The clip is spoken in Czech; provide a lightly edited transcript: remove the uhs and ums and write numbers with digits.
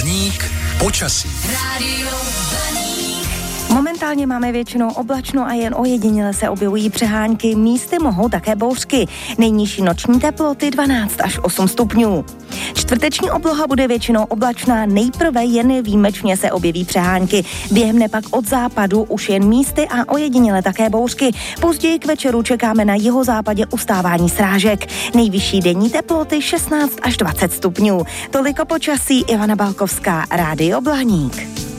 Blaník počasí. Momentálně máme většinou oblačno a jen ojediněle se objevují přehánky, místy mohou také bouřky. Nejnižší noční teploty 12 až 8 stupňů. Čtvrteční obloha bude většinou oblačná, nejprve jen výjimečně se objeví přehánky. Během dne pak od západu už jen místy a ojediněle také bouřky. Později k večeru čekáme na jihozápadě ustávání srážek. Nejvyšší denní teploty 16 až 20 stupňů. Toliko počasí, Ivana Balkovská, Rádio Blaník.